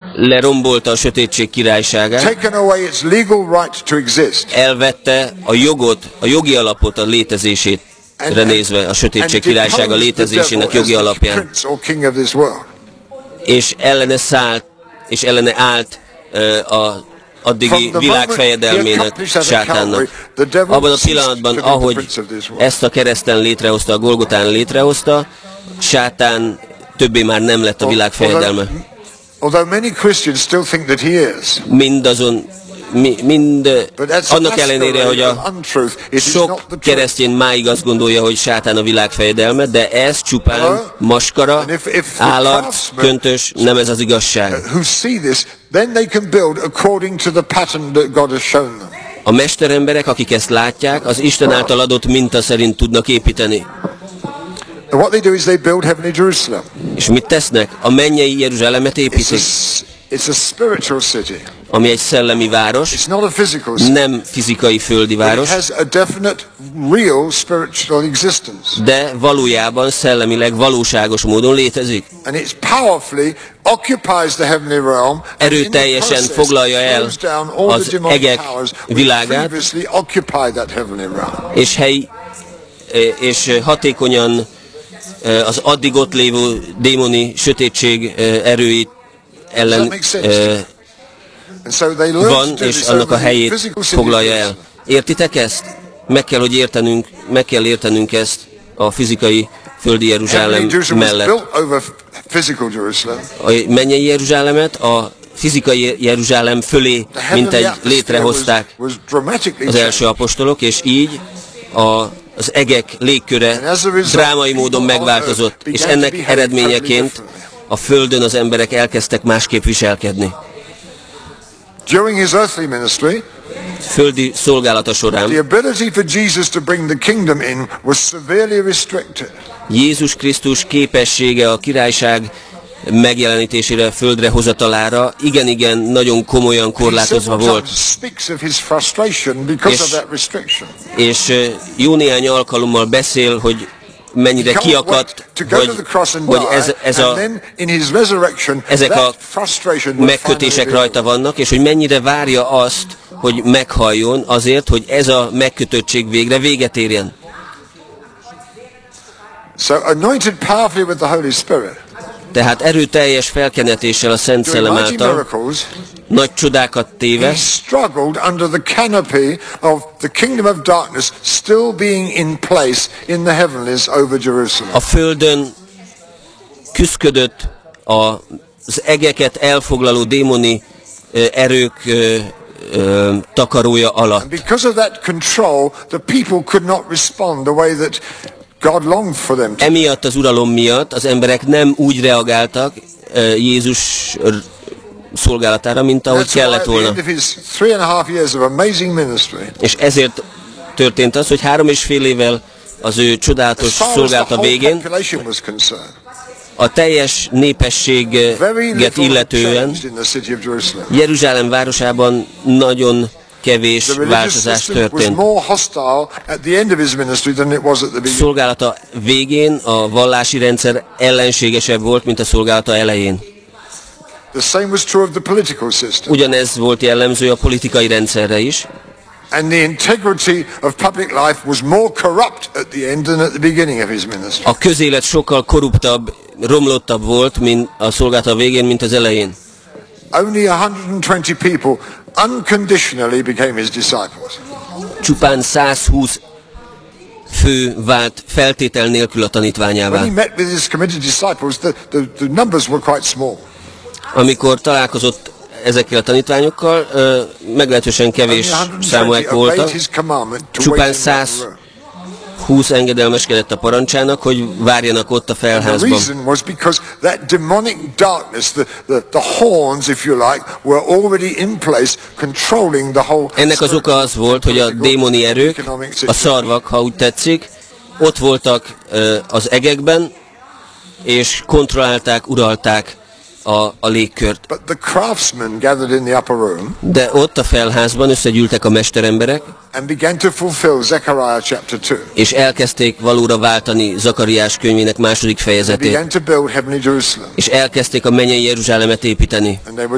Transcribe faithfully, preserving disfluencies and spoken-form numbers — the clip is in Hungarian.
lerombolta a sötétség királyságát, elvette a jogot, a jogi alapot a létezését nézve, a sötétség királysága létezésének jogi alapján, és ellene szállt, és ellene állt uh, a addigi világ fejedelmének, sátánnak. Abban a pillanatban, ahogy ezt a kereszten létrehozta, a Golgotán létrehozta, sátán többé már nem lett a világ fejedelme. Mindazon, mi, mind, annak ellenére, hogy a sok keresztény máig azt gondolja, hogy sátán a világ fejedelme, de ez csupán maskara, állarc, köntös, nem ez az igazság. A mesteremberek, akik ezt látják, az Isten által adott minta szerint tudnak építeni. What they do is they build heavenly Jerusalem. És mit tesznek? A mennyei Jeruzsálemet építik. It's a, it's a spiritual city. Ami egy szellemi város, it's not a physical city. Nem fizikai földi város, it has a definite, real spiritual existence. De valójában szellemileg valóságos módon létezik. And it powerfully occupies the heavenly realm. Erőteljesen foglalja el az egek világát, és hely és hatékonyan az addig ott lévő démoni sötétség erőit ellen van, és annak a helyét foglalja el. Értitek ezt? Meg kell, hogy értenünk, meg kell értenünk ezt a fizikai földi Jeruzsálem mellett. A mennyei Jeruzsálemet a fizikai Jeruzsálem fölé mintegy létrehozták az első apostolok, és így a az egek légköre drámai módon megváltozott, és ennek eredményeként a földön az emberek elkezdtek másképp viselkedni. Földi szolgálata során Jézus Krisztus képessége a királyság megjelenítésére, földre hozatalára igen-igen nagyon komolyan korlátozva volt. És, és jó néhány alkalommal beszél, hogy mennyire kiakadt, hogy, hogy ez, ez a, ezek a megkötések rajta vannak, és hogy mennyire várja azt, hogy meghalljon azért, hogy ez a megkötöttség végre véget érjen. So anointed powerfully with the Holy Spirit. Tehát erőteljes felkenetéssel a Szent Szellem által, nagy csodákat téve, a földön küszködött az egeket elfoglaló démoni erők takarója alatt. Emiatt az uralom miatt az emberek nem úgy reagáltak uh, Jézus szolgálatára, mint ahogy kellett volna. És ezért történt az, hogy három és fél évvel az ő csodálatos szolgálata végén a teljes népességet illetően Jeruzsálem városában nagyon kevés változás történt. Szolgálata végén a vallási rendszer ellenségesebb volt, mint a szolgálata elején. Ugyanez volt jellemző a politikai rendszerre is. A közélet sokkal korruptabb, romlottabb volt, mint a szolgálata végén, mint az elején. Only one hundred twenty people unconditionally became his disciples. Csupán száz húsz fő vált feltétel nélkül a tanítványává. When he met with his committed disciples, the, the, the numbers were quite small. Amikor találkozott ezekkel a tanítványokkal, meglehetősen kevés számúak voltak. Csupán száz húsz engedelmeskedett a parancsának, hogy várjanak ott a felházban. Ennek az oka az volt, hogy a démoni erők, a szarvak, ha úgy tetszik, ott voltak az egekben, és kontrollálták, uralták a, a légkört. De ott a felházban összegyűltek a mesteremberek, és elkezdték valóra váltani Zakariás könyvének második fejezetét, és elkezdték a mennyei Jeruzsálemet építeni.